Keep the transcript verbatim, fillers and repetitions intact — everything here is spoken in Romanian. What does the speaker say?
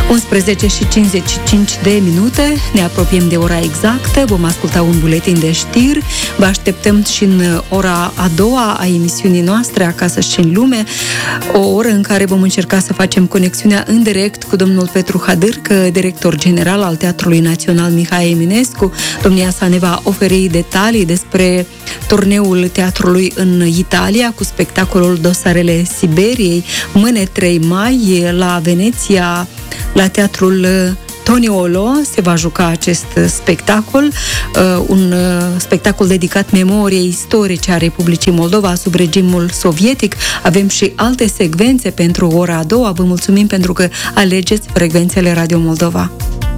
unsprezece și cincizeci și cinci de minute, ne apropiem de ora exactă, vom asculta un buletin de știri, vă așteptăm și în ora a doua a emisiunii noastre, Acasă și în lume, o oră în care vom încerca să facem conexiunea în direct cu domnul Petru Hadârcă, director general al Teatrului Național Mihai Eminescu. Domnia sa ne va oferi detalii despre turneul teatrului în Italia cu spectacolul Dosarele Siberiei, mâine trei mai la Veneția, la Teatrul Toniolo se va juca acest spectacol, un spectacol dedicat memoriei istorice a Republicii Moldova sub regimul sovietic. Avem și alte secvențe pentru ora a doua. Vă mulțumim pentru că alegeți frecvențele Radio Moldova.